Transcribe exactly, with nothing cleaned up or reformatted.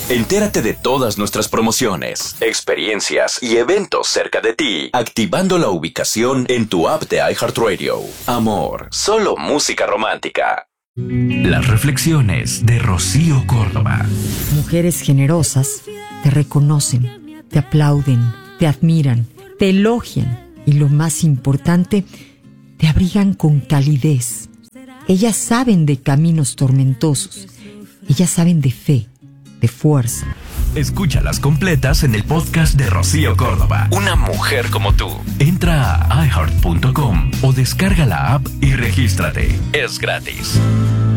Entérate de todas nuestras promociones, experiencias y eventos cerca de ti, activando la ubicación en tu app de iHeartRadio. Amor, solo música romántica. Las reflexiones de Rocío Córdoba. Mujeres generosas te reconocen, te aplauden, te admiran, te elogian y lo más importante, te abrigan con calidez. Ellas saben de caminos tormentosos, ellas saben de fe, de fuerza. Escúchalas completas en el podcast de Rocío Córdoba. Una mujer como tú. Entra a i heart punto com o descarga la app y regístrate. Es gratis.